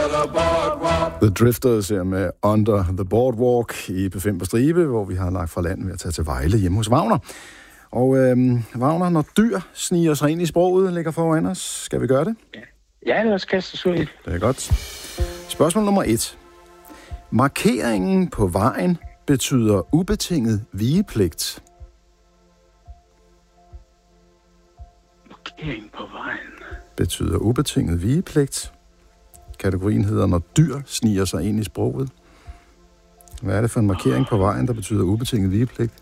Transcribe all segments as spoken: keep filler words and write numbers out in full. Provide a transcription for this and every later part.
The Drifters her med Under the Boardwalk i P fem på stribe, hvor vi har lagt fra land ved at tage til Vejle hjemme hos Wagner. Og øhm, Wagner, når dyr sniger sig ind i sproget, ligger foran os. Skal vi gøre det? Ja, ja det er også kastet ud. Det er godt. Spørgsmål nummer et. Markeringen på vejen betyder ubetinget vigepligt. Markering på vejen. Betyder ubetinget vigepligt. Kategorien hedder, når dyr sniger sig ind i sproget. Hvad er det for en markering på vejen, der betyder ubetinget vigepligt?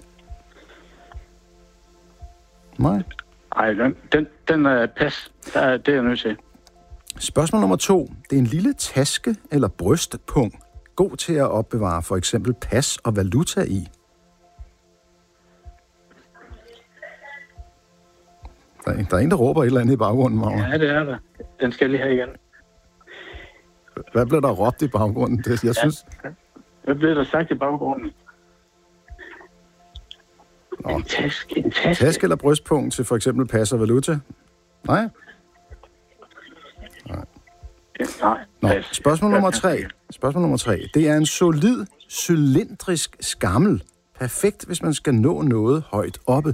Nej. Ej, den, den, den er pas. Der, det er jeg nødt til. Spørgsmål nummer to. Det er en lille taske eller brystpung, god til at opbevare for eksempel pas og valuta i. Der er, der er en, der råber et eller andet i baggrunden, Magne. Ja, det er der. Den skal jeg lige have igen. Hvad blev der råbt i baggrunden? Det, jeg synes... Ja. Hvad blev der sagt i baggrunden? Nå. En taske, en taske. Taske eller brystpunkt til for eksempel pas og valuta? Nej? Nej. Nej. Nå, spørgsmål nummer tre. Spørgsmål nummer tre. Det er en solid, cylindrisk skammel. Perfekt, hvis man skal nå noget højt oppe.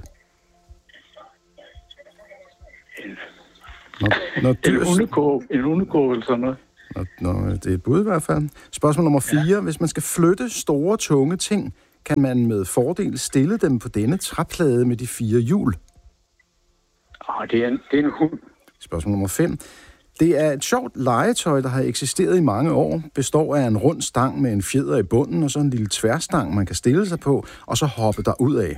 Når, når dyr... En hundekål, en hundekål eller sådan noget. Nå, nå, det er et bud i hvert fald. Spørgsmål nummer fire. Ja. Hvis man skal flytte store, tunge ting, kan man med fordel stille dem på denne træplade med de fire hjul. Åh, det er en, det er en hund. Spørgsmål nummer fem. Det er et sjovt legetøj, der har eksisteret i mange år. Består af en rund stang med en fjeder i bunden, og så en lille tværstang, man kan stille sig på, og så hoppe der ud af.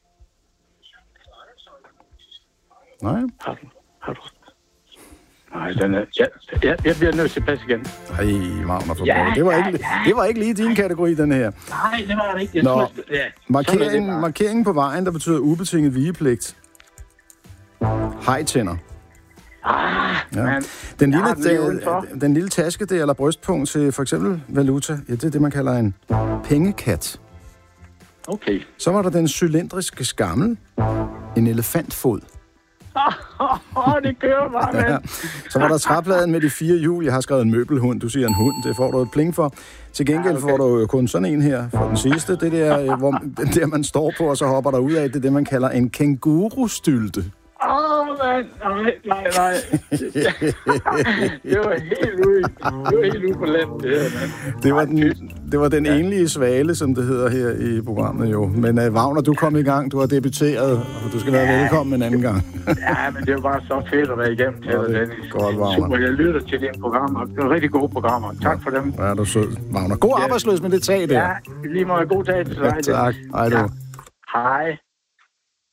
Nej. Har du? Har du? Nej, den er... Ja, jeg, jeg bliver nødt til at passe igen. Ej, Magner for ja, det var, ja, ikke, ja. det var ikke lige din kategori, den her. Nej, det var det ikke. Jeg Nå, synes, ja. markering, markeringen på vejen, der betyder ubetinget vigepligt. Hejtænder. Ah, ja. man. Den lille, den, den lille taske, det eller brystpunkt til for eksempel valuta, ja, det er det, man kalder en pengekat. Okay. Så var der den cylindriske skammel, en elefantfod. Åh, oh, det kører bare, mand. Ja. Så var der træpladen med de fire hjul. Jeg har skrevet en møbelhund. Du siger en hund. Det får du et pling for. Til gengæld ja, okay. får du jo kun sådan en her for den sidste. Det der, hvor, den der, man står på, og så hopper der ud af. Det er det, man kalder en kængurustylte. Åh, oh, mand. Nej, nej, nej. Det var helt ude. Det var helt ude på landet, det her, mand. Det var den, det var den ja. enlige svale, som det hedder her i programmet, jo. Men uh, Wagner, du kom i gang. Du har debuteret, og du skal være ja. velkommen en anden gang. Ja, men det var bare så fedt at være igennem til det, Dennis. Godt, Wagner. Super, jeg lytter til dine programmer. Det var rigtig gode programmer. Tak for dem. Ja, du er sød, Wagner. God ja. arbejdsløs med det tag der. Ja, lige meget god dag til dig. Ja, tak. Hej du. Ja. Hej.